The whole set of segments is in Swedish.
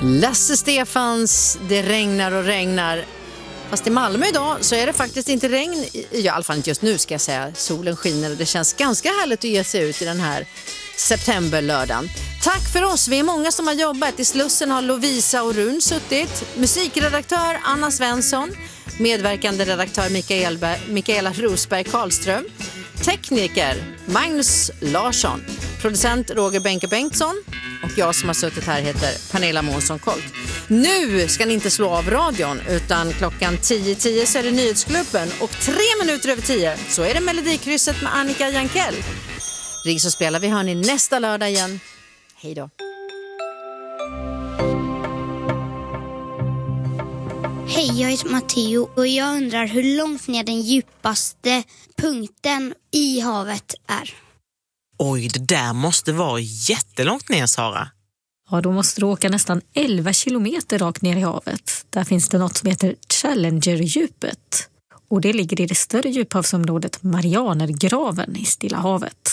Lasse Stefans, det regnar och regnar. Fast i Malmö idag så är det faktiskt inte regn, i alla fall inte just nu ska jag säga. Solen skiner och det känns ganska härligt att ge sig ut i den här septemberlördagen. Tack för oss, vi är många som har jobbat. I Slussen har Lovisa och Run suttit. Musikredaktör Anna Svensson. Medverkande redaktör Mikaela Rosberg Karlström. Tekniker Magnus Larsson. Producent Roger Benke Bengtsson. Och jag som har suttit här heter Pernilla Månsson Kolt. Nu ska ni inte slå av radion, utan klockan 10:10 så är det Nyhetsklubben. Och 3 minuter över 10 så är det Melodikrysset med Annika Jankell. Ring så spelar vi, hör ni nästa lördag igen. Hej då. Hej, jag heter Matteo och jag undrar hur långt ner den djupaste punkten i havet är. Oj, det där måste vara jättelångt ner, Sara. Ja, då måste du åka nästan 11 kilometer rakt ner i havet. Där finns det något som heter Challenger-djupet. Och det ligger i det större djuphavsområdet Marianergraven i Stilla havet.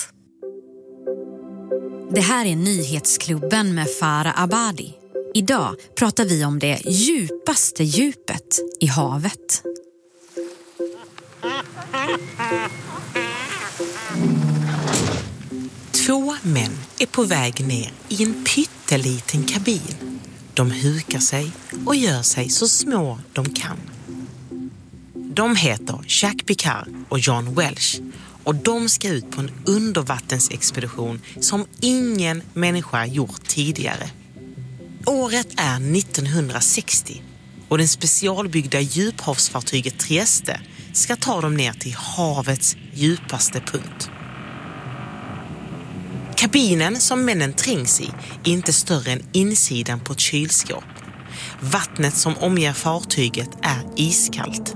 Det här är Nyhetsklubben med Farah Abadi. Idag pratar vi om det djupaste djupet i havet. Två män är på väg ner i en pytteliten kabin. De hukar sig och gör sig så små de kan. De heter Jacques Picard och John Welch och de ska ut på en undervattensexpedition som ingen människa gjort tidigare. Året är 1960 och den specialbyggda djuphavsfartyget Trieste ska ta dem ner till havets djupaste punkt. Kabinen som männen trängs i är inte större än insidan på ett kylskåp. Vattnet som omger fartyget är iskallt.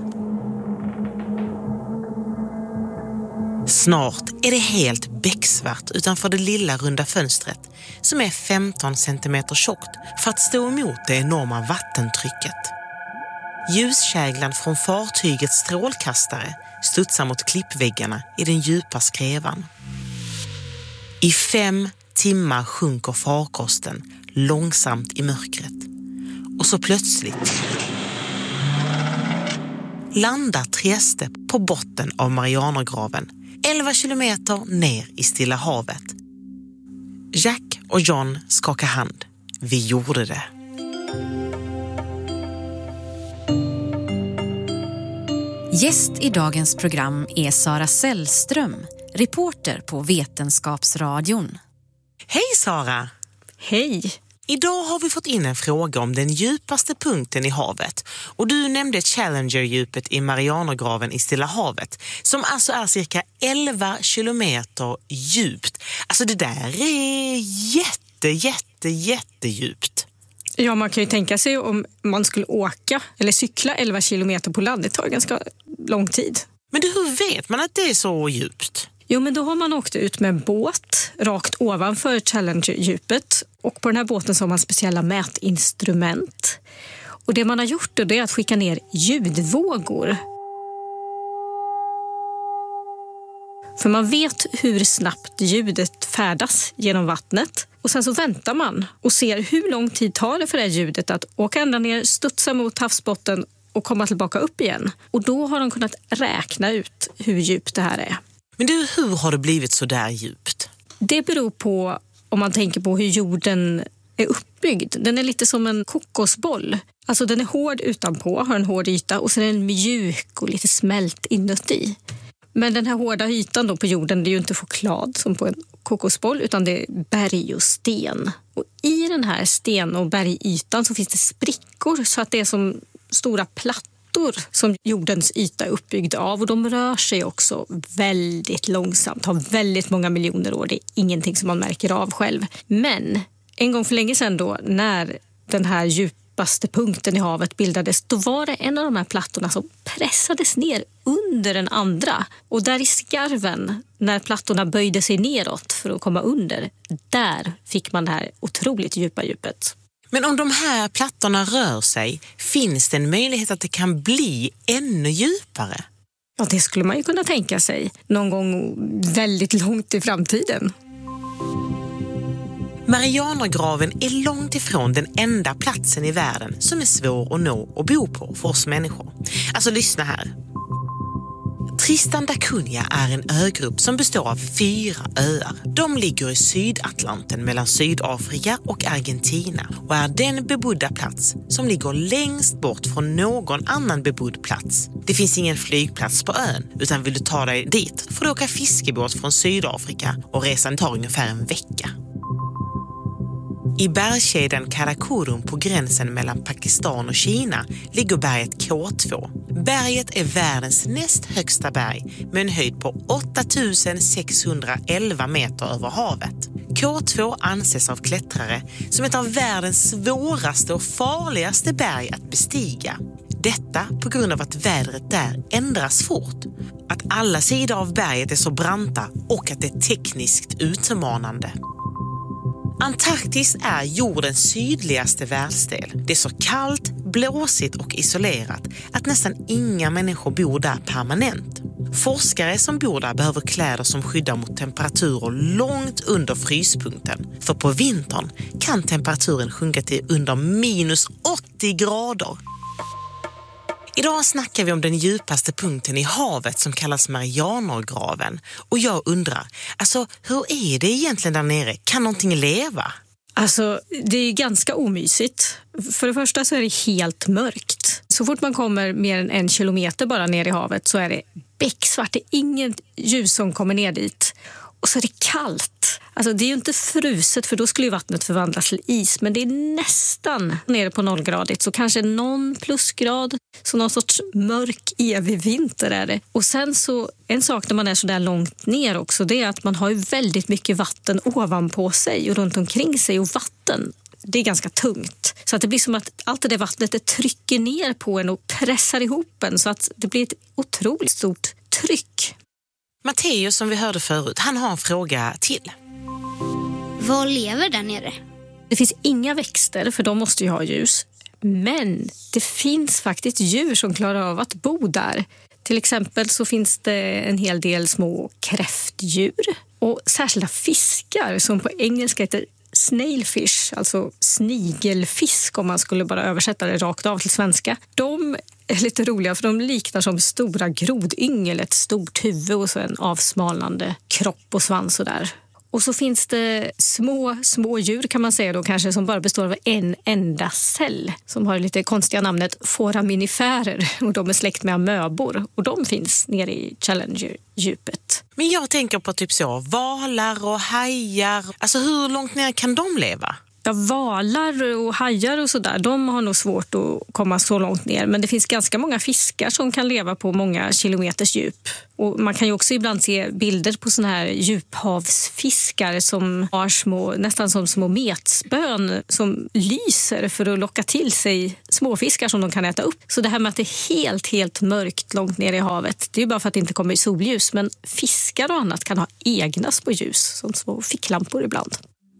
Snart är det helt becksvart utanför det lilla runda fönstret som är 15 centimeter tjockt för att stå emot det enorma vattentrycket. Ljuskäglan från fartygets strålkastare studsar mot klippväggarna i den djupa skrevan. I 5 timmar sjunker farkosten långsamt i mörkret. Och så plötsligt landar Trieste på botten av Marianergraven 11 kilometer ner i Stilla havet. Jack och John skakar hand. Vi gjorde det. Gäst i dagens program är Sara Sällström, reporter på Vetenskapsradion. Hej Sara! Hej! Idag har vi fått in en fråga om den djupaste punkten i havet. Och du nämnde Challenger-djupet i Marianergraven i Stilla havet. Som alltså är cirka 11 kilometer djupt. Alltså det där är jättedjupt. Ja, man kan ju tänka sig om man skulle åka eller cykla 11 kilometer på land. Det tar ganska lång tid. Men hur vet man att det är så djupt? Jo, men då har man åkt ut med en båt rakt ovanför Challenger-djupet. Och på den här båten så har man speciella mätinstrument. Och det man har gjort då, det är att skicka ner ljudvågor. För man vet hur snabbt ljudet färdas genom vattnet. Och sen så väntar man och ser hur lång tid tar det för det här ljudet att åka ända ner, studsa mot havsbotten och komma tillbaka upp igen. Och då har de kunnat räkna ut hur djupt det här är. Men du, hur har det blivit så där djupt? Det beror på, om man tänker på hur jorden är uppbyggd. Den är lite som en kokosboll. Alltså den är hård utanpå, har en hård yta och sen är den mjuk och lite smält inuti. Men den här hårda ytan då på jorden, det är ju inte choklad som på en kokosboll utan det är berg och sten. Och i den här sten- och bergytan så finns det sprickor så att det är som stora plattor som jordens yta är uppbyggd av. Och de rör sig också väldigt långsamt, har väldigt många miljoner år. Det är ingenting som man märker av själv. Men en gång för länge sedan då, när den här djupaste punkten i havet bildades, då var det en av de här plattorna som pressades ner under den andra. Och där i skarven, när plattorna böjde sig neråt för att komma under, där fick man det här otroligt djupa djupet. Men om de här plattorna rör sig, finns det en möjlighet att det kan bli ännu djupare? Ja, det skulle man ju kunna tänka sig någon gång väldigt långt i framtiden. Marianergraven är långt ifrån den enda platsen i världen som är svår att nå och bo på för oss människor. Alltså lyssna här. Tristan da Cunha är en ögrupp som består av 4 öar. De ligger i Sydatlanten mellan Sydafrika och Argentina och är den bebodda plats som ligger längst bort från någon annan bebodd plats. Det finns ingen flygplats på ön, utan vill du ta dig dit får du åka fiskebåt från Sydafrika och resan tar ungefär en vecka. I bergskedjan Karakorum på gränsen mellan Pakistan och Kina ligger berget K2. Berget är världens näst högsta berg med en höjd på 8611 meter över havet. K2 anses av klättrare som ett av världens svåraste och farligaste berg att bestiga. Detta på grund av att vädret där ändras fort. Att alla sidor av berget är så branta och att det är tekniskt utmanande. Antarktis är jordens sydligaste världsdel. Det är så kallt, blåsigt och isolerat att nästan inga människor bor där permanent. Forskare som bor där behöver kläder som skyddar mot temperaturer långt under fryspunkten. För på vintern kan temperaturen sjunka till under minus 80 grader. Idag snackar vi om den djupaste punkten i havet som kallas Marianergraven. Och jag undrar, alltså hur är det egentligen där nere? Kan någonting leva? Alltså, det är ganska omysigt. För det första så är det helt mörkt. Så fort man kommer mer än 1 kilometer bara ner i havet så är det becksvart. Det är inget ljus som kommer ner dit. Och så är det kallt. Alltså det är ju inte fruset för då skulle ju vattnet förvandlas till is. Men det är nästan nere på 0-gradigt. Så kanske någon plusgrad. Så någon sorts mörk evig vinter är det. Och sen så en sak när man är så där långt ner också. Det är att man har ju väldigt mycket vatten ovanpå sig och runt omkring sig. Och vatten, det är ganska tungt. Så att det blir som att allt det där vattnet det trycker ner på en och pressar ihop en. Så att det blir ett otroligt stort tryck. Matteus som vi hörde förut, han har en fråga till. Vad lever där nere? Det finns inga växter för de måste ju ha ljus. Men det finns faktiskt djur som klarar av att bo där. Till exempel så finns det en hel del små kräftdjur och särskilda fiskar som på engelska heter snailfish, alltså snigelfisk om man skulle bara översätta det rakt av till svenska. De är lite roliga för de liknar som stora grodyngel, ett stort huvud och så en avsmalnande kropp och svans och där. Och så finns det små djur kan man säga då kanske som bara består av en enda cell som har lite konstiga namnet foraminifärer och de är släkt med amöbor och de finns nere i Challenger-djupet. Men jag tänker på typ så, valar och hajar, alltså hur långt ner kan de leva? Ja, valar och hajar och sådär, de har nog svårt att komma så långt ner. Men det finns ganska många fiskar som kan leva på många kilometers djup. Och man kan ju också ibland se bilder på såna här djuphavsfiskar som har nästan som små metspön som lyser för att locka till sig småfiskar som de kan äta upp. Så det här med att det är helt mörkt långt ner i havet, det är ju bara för att det inte kommer solljus. Men fiskar och annat kan ha egna små ljus som små ficklampor ibland.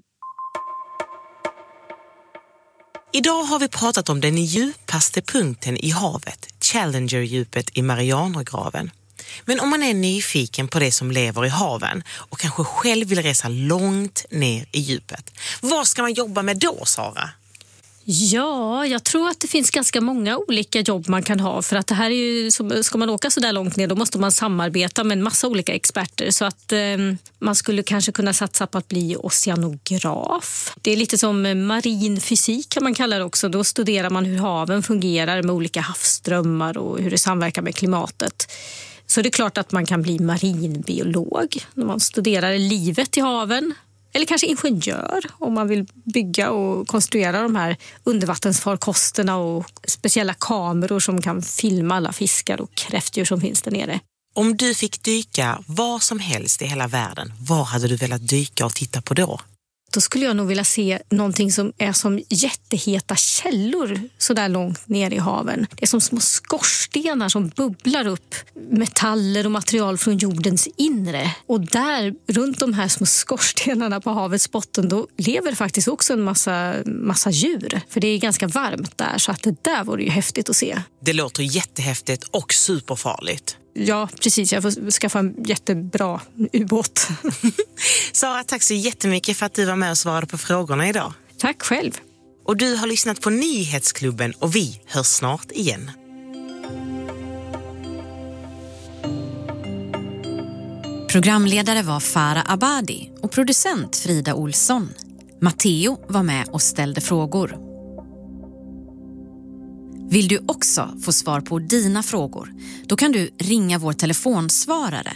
Idag har vi pratat om den djupaste punkten i havet, Challenger-djupet i Marianergraven. Men om man är nyfiken på det som lever i haven och kanske själv vill resa långt ner i djupet, vad ska man jobba med då, Sara? Ja, jag tror att det finns ganska många olika jobb man kan ha för att det här är ju, ska man åka så där långt ner då måste man samarbeta med en massa olika experter så att man skulle kanske kunna satsa på att bli oceanograf. Det är lite som marin fysik kan man kalla det också. Då studerar man hur haven fungerar med olika havsströmmar och hur det samverkar med klimatet. Så det är klart att man kan bli marinbiolog när man studerar livet i haven. Eller kanske ingenjör om man vill bygga och konstruera de här undervattensfarkosterna och speciella kameror som kan filma alla fiskar och kräftdjur som finns där nere. Om du fick dyka var som helst i hela världen, var hade du velat dyka och titta på då? Då skulle jag nog vilja se någonting som är som jätteheta källor så där långt ner i haven. Det är som små skorstenar som bubblar upp metaller och material från jordens inre. Och där, runt de här små skorstenarna på havets botten, då lever faktiskt också en massa djur. För det är ganska varmt där så att det där vore ju häftigt att se. Det låter jättehäftigt och superfarligt. Ja, precis. Jag får skaffa en jättebra ubåt. Sara, tack så jättemycket för att du var med och svarade på frågorna idag. Tack själv. Och du har lyssnat på Nyhetsklubben och vi hörs snart igen. Programledare var Farah Abadi och producent Frida Olsson. Matteo var med och ställde frågor. Vill du också få svar på dina frågor? Då kan du ringa vår telefonsvarare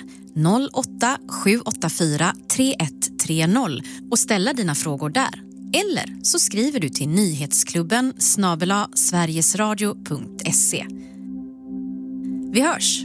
08-784 3130 och ställa dina frågor där. Eller så skriver du till nyhetsklubben@sverigesradio.se. Vi hörs!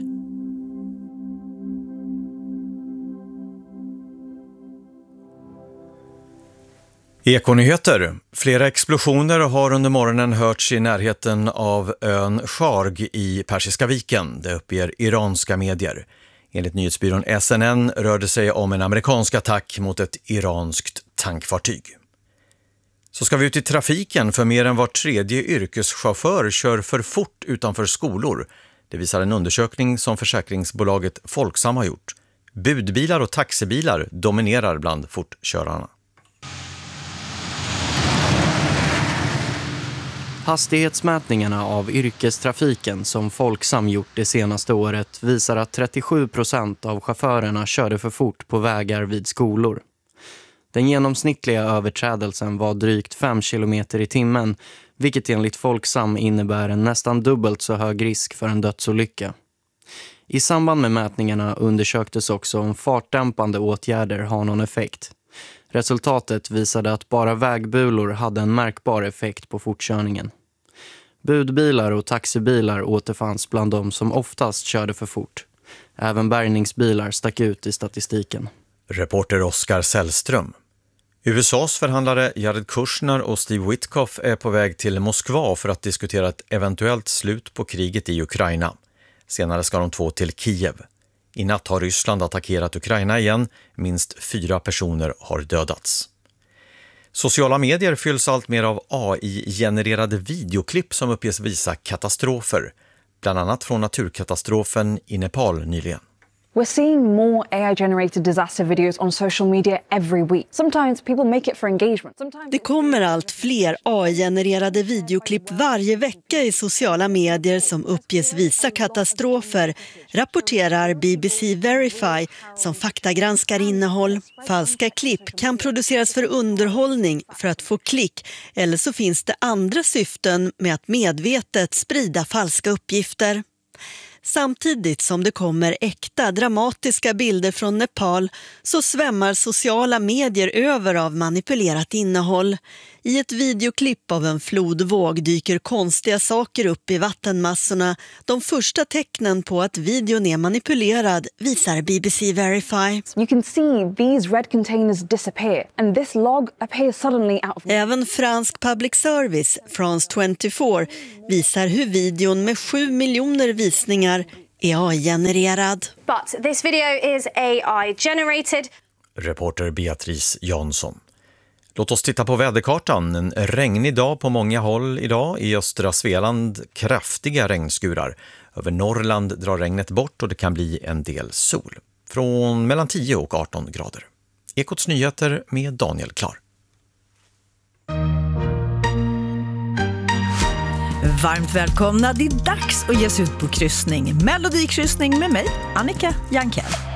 Ekonyheter. Flera explosioner har under morgonen hörts i närheten av ön Sharg i Persiska viken. Det uppger iranska medier. Enligt nyhetsbyrån SNN rör det sig om en amerikansk attack mot ett iranskt tankfartyg. Så ska vi ut i trafiken, för mer än var tredje yrkeschaufför kör för fort utanför skolor. Det visar en undersökning som försäkringsbolaget Folksam har gjort. Budbilar och taxibilar dominerar bland fortkörarna. Hastighetsmätningarna av yrkestrafiken som Folksam gjort det senaste året visar att 37% av chaufförerna körde för fort på vägar vid skolor. Den genomsnittliga överträdelsen var drygt 5 km i timmen, vilket enligt Folksam innebär en nästan dubbelt så hög risk för en dödsolycka. I samband med mätningarna undersöktes också om fartdämpande åtgärder har någon effekt. Resultatet visade att bara vägbulor hade en märkbar effekt på fortkörningen. Budbilar och taxibilar återfanns bland de som oftast körde för fort. Även bärgningsbilar stack ut i statistiken. Reporter Oskar Sällström. USAs förhandlare Jared Kushner och Steve Witkoff är på väg till Moskva för att diskutera ett eventuellt slut på kriget i Ukraina. Senare ska de två till Kiev. I natt har Ryssland attackerat Ukraina igen. Minst 4 personer har dödats. Sociala medier fylls allt mer av AI-genererade videoklipp som uppges visa katastrofer. Bland annat från naturkatastrofen i Nepal nyligen. We're seeing more AI-generated disaster videos on social media every week. Sometimes people make it for engagement. Det kommer allt fler AI-genererade videoklipp varje vecka i sociala medier som uppges visa katastrofer, rapporterar BBC Verify som faktagranskar innehåll. Falska klipp kan produceras för underhållning för att få klick, eller så finns det andra syften med att medvetet sprida falska uppgifter. Samtidigt som det kommer äkta dramatiska bilder från Nepal så svämmar sociala medier över av manipulerat innehåll. I ett videoklipp av en flodvåg dyker konstiga saker upp i vattenmassorna. De första tecknen på att videon är manipulerad visar BBC Verify. You can see these red containers disappear and this log appears suddenly out of... Även fransk public service, France 24, visar hur videon med 7 miljoner visningar är AI-genererad. But this video is AI-generated. Reporter Beatrice Jansson. Låt oss titta på väderkartan. En regnig dag på många håll idag. I östra Svealand kraftiga regnskurar. Över Norrland drar regnet bort och det kan bli en del sol. Från mellan 10 och 18 grader. Ekots nyheter med Daniel Klar. Varmt välkomna, det är dags att ge sig ut på kryssning. Melodikryssning med mig, Annika Jankell.